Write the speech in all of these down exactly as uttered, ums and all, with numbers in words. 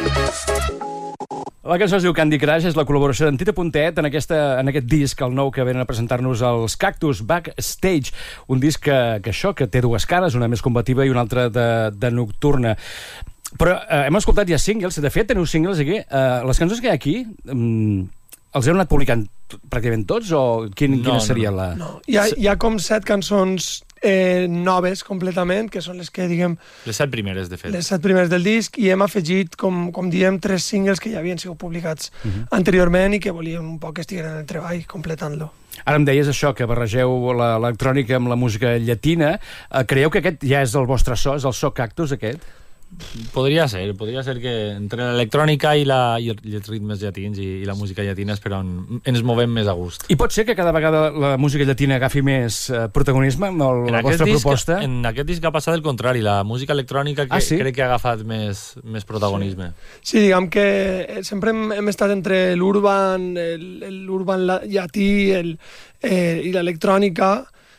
La cançó es diu Candy Crush, és la col·laboració d'en Tita Puntet en, aquesta, en aquest disc, el nou que venen a presentar-nos els Cactus Backstage, un disc que, que això, que té dues cares, una més combativa i una altra de, de nocturna. Però eh, hem escoltat ja singles, de fet teniu singles aquí, eh, les cançons que hi ha aquí, mm, els heu anat publicant pràcticament tots o quin, no, quina seria no, la... No, hi ha, hi ha com set cançons eh, noves completament, que són les que, diguem... Les set primeres, de fet. Les set primeres del disc, i hem afegit, com, com diem, tres singles que ja havien sigut publicats uh-huh. anteriorment i que volíem un poc que estiguin en el treball, completant-lo. Ara em deies això, que barregeu l'electrònica amb la música llatina. Creieu que aquest ja és el vostre so, és el so Cactus, aquest? Podria ser, podria ser que entre l'electrònica i, la, i els ritmes llatins i, i la música llatina és per on ens movem més a gust. I pot ser que cada vegada la música llatina agafi més eh, protagonisme amb el, la vostra disc, proposta? En aquest disc ha passat el contrari, la música electrònica que, ah, sí? crec que ha agafat més, més protagonisme. Sí. sí, diguem que sempre hem, hem estat entre l'urban, l'urban llatí el, eh, i l'electrònica,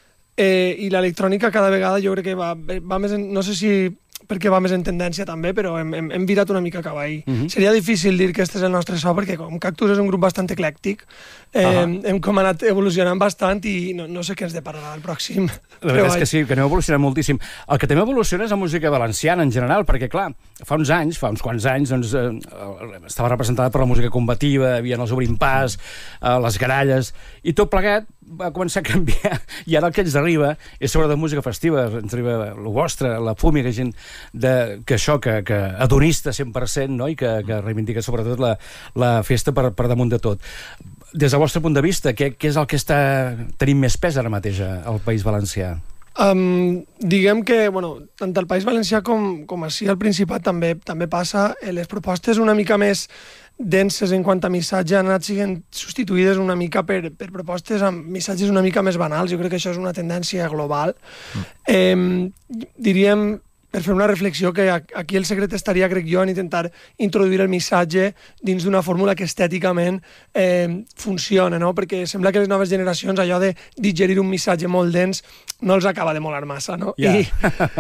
eh, i l'electrònica cada vegada jo crec que va, va més en, no sé si perquè va més en tendència també, però hem, hem, hem virat una mica cap ahí. Uh -huh. Seria difícil dir que este és el nostre so, perquè com Cactus és un grup bastant eclèctic, eh, uh -huh. hem com anat evolucionant bastant i no, no sé què ens depararà el pròxim. La veritat és que sí, que aneu evolucionant moltíssim. El que també evoluciona és la música valenciana en general, perquè clar, fa uns anys, fa uns quants anys, doncs, eh, estava representada per la música combativa, hi havia els Obrim Pas, eh, les Garalles, i tot plegat va començar a canviar, i ara el que ens arriba és sobre de música festiva, ens arriba el vostre, la Fúmiga, gent de, que això, que, que adonista cent per cent, no? I que, que reivindica sobretot la, la festa per, per damunt de tot. Des del vostre punt de vista, què, què és el que està tenint més pes ara mateix al País Valencià? Um, diguem que, bueno, tant al País Valencià com, com així al Principat també, també passa, eh, les propostes una mica més denses en quant a missatge han anat sent substituïdes una mica per, per propostes amb missatges una mica més banals. Jo crec que això és una tendència global. Mm. Eh, diríem, per fer una reflexió, que aquí el secret estaria, crec jo, en intentar introduir el missatge dins d'una fórmula que estèticament eh, funciona, no? Perquè sembla que les noves generacions, allò de digerir un missatge molt dens, no els acaba de molar massa, no? Yeah. I,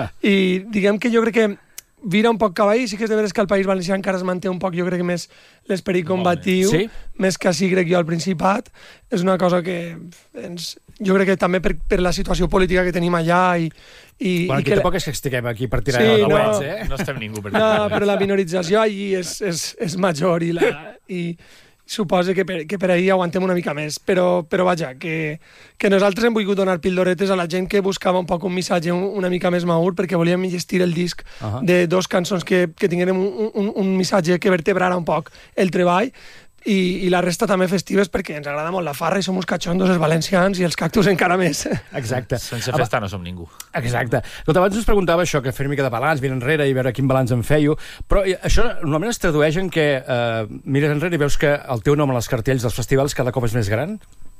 I diguem que jo crec que vira un poc cap ahí, sí que és de veres que el País Valencià encara es manté un poc, jo crec, més l'esperit combatiu, sí? Més que així crec jo al Principat. És una cosa que ens, jo crec que també per, per la situació política que tenim allà i, i, bueno, i aquí que tampoc és que estiguem aquí per tirar sí, de no, wets, eh? No estem ningú per no, però la minorització allí és, és, és major i, la, i suposa que per, que per ahir aguantem una mica més, però, però vaja, que, que nosaltres hem volgut donar pildoretes a la gent que buscava un poc un missatge un, una mica més madur, perquè volíem gestir el disc uh -huh. de dos cançons que, que tinguem un, un, un missatge que vertebrara un poc el treball, i, i la resta també festives, perquè ens agrada molt la farra i som uns catxondos els valencians i els Cactus encara més. Exacte. Sense festa no som ningú. Exacte. Tot abans us preguntava això, que fer una mica de balanç, mirar enrere i veure quin balanç en fèieu, però això normalment es tradueix en que eh, mires enrere i veus que el teu nom a les cartells dels festivals cada cop és més gran?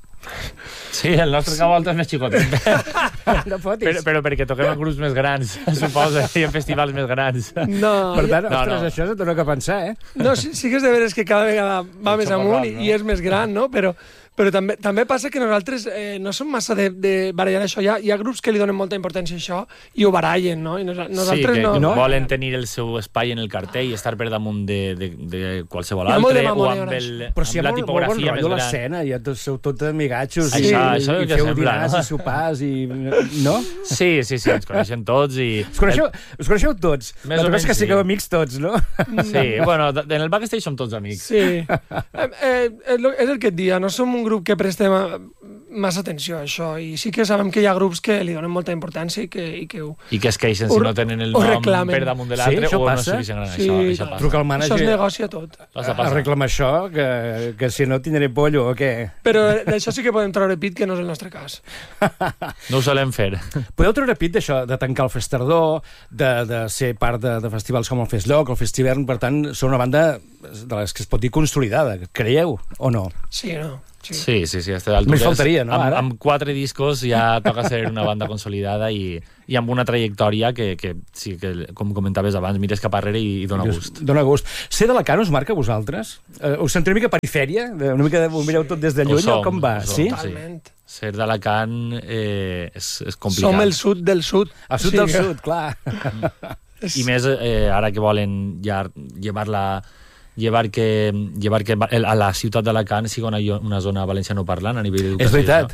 Sí, el nostre que volta és més xicotet. No fotis. Però, però perquè toquem en grups més grans, suposa, i en festivals més grans. No. Per tant, no, ostres, no. això se't dona que pensar, eh? No, sí, sí que és de veres que cada vegada va més amunt i, no? i és més gran, no? Però, però també, també passa que nosaltres eh, no som massa de, de barallar això. Hi ha, hi ha grups que li donen molta importància a això i ho barallen, no? I nos, nosaltres sí, que no. no volen tenir el seu espai en el cartell i estar per damunt de, de, de qualsevol altre, o amb, el, però si amb la molt, tipografia molt bon més gran. L'escena, ja tots sou tots amigatxos sí, i, això i, i feu dinars no? i sopars i... no? Sí, sí, sí, ens coneixem tots i... Us coneixeu, el... us coneixeu tots? Més o menys, que sí. sigueu amics tots, no? Sí, bueno, en el backstage som tots amics. Sí, eh, eh, és el que et dia, no som un grup que prestem massa atenció a això, i sí que sabem que hi ha grups que li donen molta importància i que, i que ho... I que es queixen si no tenen el nom reclamen. Per damunt de l'altre, sí, o passa? no suficient gran. Sí, això, això passa. Truca al mànager... Això es negocia tot. A reclamar això, que, que si no tindré pollo o què? Però d'això sí que podem treure pit, que no és el nostre cas. No ho solem fer. Podeu treure pit d'això, de tancar el Festardó, de, de ser part de, de festivals com el Festlloc, el Festivern, per tant, són una banda de les que es pot dir consolidada, creieu, o no? Sí, no? Sí, sí, sí, sí a més faltaria, no? Amb, amb quatre discos ja toca ser una banda consolidada i, i amb una trajectòria que, que, sí, que, com comentaves abans, mires cap arrere i, i dona gust. Dona gust. Ser d'Alacant us marca a vosaltres? Uh, us sentiu una mica perifèria? Una mica de, ho mireu tot des de lluny, o com va? Som, sí? Totalment. Sí. Ser d'Alacant eh, és, és complicat. Som el sud del sud. El sud sí, del que... sud, clar. i més eh, ara que volen ja llevar-la llevar que, llevar que a la ciutat d'Alacant sigui una, una zona valencianoparlant a nivell d'educació. És veritat.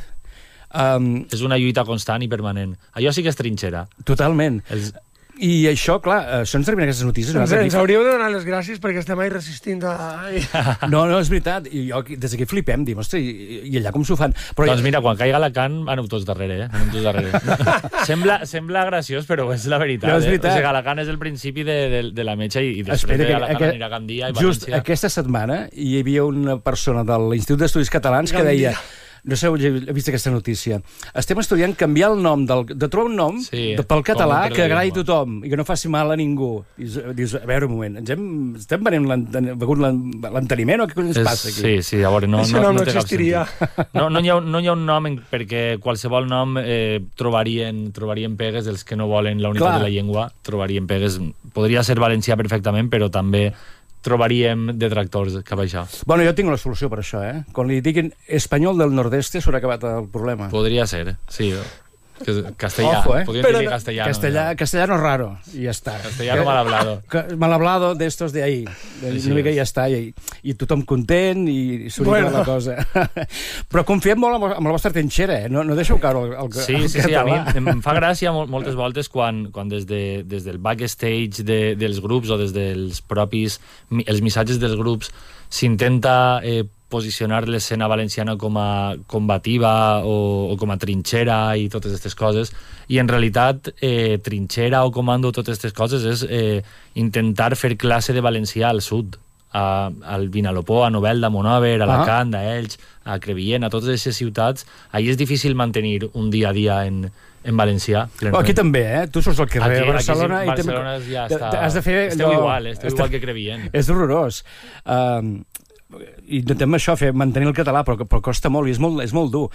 Um, és una lluita constant i permanent. Allò sí que és trinxera. Totalment. Els... I això, clar, això ens arriben aquestes notícies. Ens, ens hauríeu de donar les gràcies perquè estem ahí resistint a... No, no, és veritat. I jo, des d'aquí flipem, dim, ostres, i, i allà com s'ho fan? Però doncs mira, quan caiga Alacant, aneu tots darrere, eh? Aneu tots darrere. sembla, sembla graciós, però és la veritat. No, és veritat. Eh? O sigui, Alacant és el principi de, de, de la metxa i, i després Espera, de Alacant que, anirà a Gandia i just València. Aquesta setmana hi havia una persona de l'Institut d'Estudis Catalans que deia... No sé si heu vist aquesta notícia. Estem estudiant canviar el nom, del, de trobar un nom sí, de, pel català que agradi llengua. tothom i que no faci mal a ningú. Dius, dius a veure un moment, ens hem, estem venent l'enteniment o què ens passa aquí? Sí, sí, a veure, no, Això no, no, no, no existiria. No, no, hi ha, no hi ha un nom en, perquè qualsevol nom eh, trobarien, trobarien pegues dels que no volen la unitat Clar. de la llengua, trobarien pegues. Podria ser valencià perfectament, però també trobaríem detractors cap a això. Bueno, jo tinc una solució per això, eh? Quan li diguin espanyol del nord-est s'haurà acabat el problema. Podria ser, sí. Castellà. Ojo, eh? Podríem Però dir no, castellano. Castellà, castellano raro, i ja està. Castellano mal hablado. Mal hablado de estos de ahí. De, Sí, una mica és. ja està, i, i tothom content, i s'origa Bueno. la cosa. Però confiem molt amb, amb la vostra trinxera, eh? No, no deixeu caure el, el, Sí, el sí, sí, a mi català. em fa gràcia mol, moltes voltes quan, quan des, de, des del backstage de, dels grups o des dels propis els missatges dels grups s'intenta eh, posicionar l'escena valenciana com a combativa o, o com a trinxera i totes aquestes coses, i en realitat eh, trinxera o comando, totes aquestes coses és eh, intentar fer classe de valencià al sud, a, al Vinalopó, a Novelda, a Monòver, a Alacant, a Elx, a Crevillent, a totes aquestes ciutats. Ahí és difícil mantenir un dia a dia en, en valencià. Oh, aquí també, eh? Tu surts al carrer Aquí, de Barcelona aquí, i... Barcelona ja està... Has de fer esteu allò... igual, esteu igual que Crevillent. És horrorós. Uh, intentem això, fer, mantenir el català, però, però costa molt i és molt, és molt dur.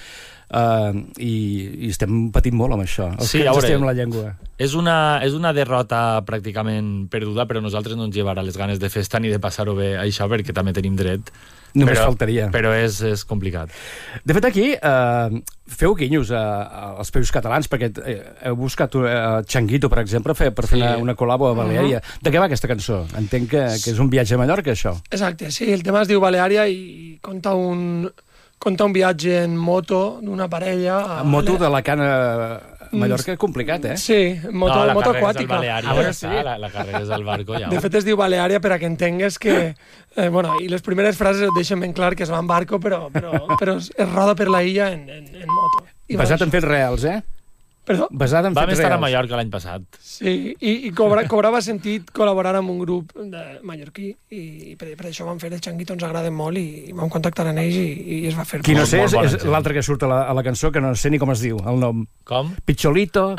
Uh, i, i estem patint molt amb això, els Sí, que a ens veure, estem amb la llengua. És una, és una derrota pràcticament perduda, però nosaltres no ens llevarà les ganes de festa ni de passar-ho bé a això, perquè també tenim dret. Només però, faltaria. Però és, és complicat. De fet, aquí eh, feu guinyos a, a, als països catalans, perquè eh, heu buscat uh, Changuito, per exemple, fer, per fer Sí. una, una col·labo a Baleària. Uh-huh. De què va aquesta cançó? Entenc que, que és un viatge a Mallorca, això. Exacte, sí, el tema es diu Baleària i conta un, conta un viatge en moto d'una parella... A, Moto de la cana a Mallorca, complicat, eh? Sí, moto, no, la moto carrera és al aquàtica. Baleària, A veure, ja està, sí. la, la carrera és al barco, ja. De fet es diu Baleària per a que entengues que... Eh, bueno, i les primeres frases et deixen ben clar que es va en barco, però, però, però es, es roda per la illa en, en, en moto. I Basat va, en fets reals, eh? Perdó? Basat en Vam fets estar a reals. Mallorca l'any passat. Sí, i, i cobra, cobrava sentit col·laborar amb un grup de mallorquí i per, per això vam fer el Changuito, ens agraden molt i, i vam contactar amb ells i, i es va fer. Qui no Molt, sé molt és, bona és gent. l'altre que surt a la, a la cançó, que no sé ni com es diu, el nom. Com? Picholito...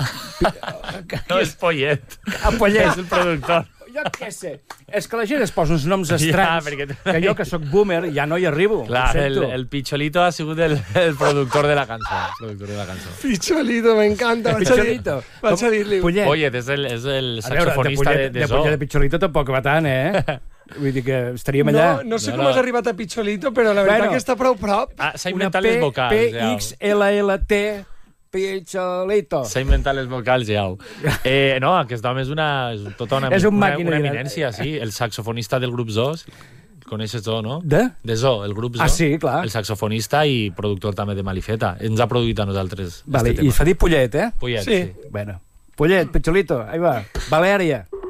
No, és Pollet. Apollet. És el productor. Jo què sé. És que la gent es posa uns noms Ja, estranys, perquè- que jo, que sóc boomer, ja no hi arribo. Clar, ho el, sento. el Picholito ha sigut el, el productor de la cançó. El productor de la cançó. Picholito, m'encanta. Vaig a dir- Picholito. Vaig a dir-li. Pollet. Pollet és el, és el A veure, saxofonista de, de, de, Zoo. Pollet, de Picholito tampoc va tant, eh? Vull dir que estaríem allà. No, no sé No, com no. has arribat a Picholito, però la veritat Bueno. que està prou prop. Ah, s'ha Una inventat les P, vocals, P, ja. X, L, L, T, Picholito. S'ha inventat les vocals, ja. Eh, no, aquest home és una... És tota una, És un una, màquina una de- eminència, sí. El saxofonista del grup Zoo. Coneixes Zoo, no? De? De Zoo, el grup Zoo. Ah, sí, clar. El saxofonista i productor també de Malifeta. Ens ha produït a nosaltres Vale, este i tema. s'ha dit Pollet, eh? Pollet, Sí. sí. Bueno. Pollet, Picholito, ahí va. Valèria.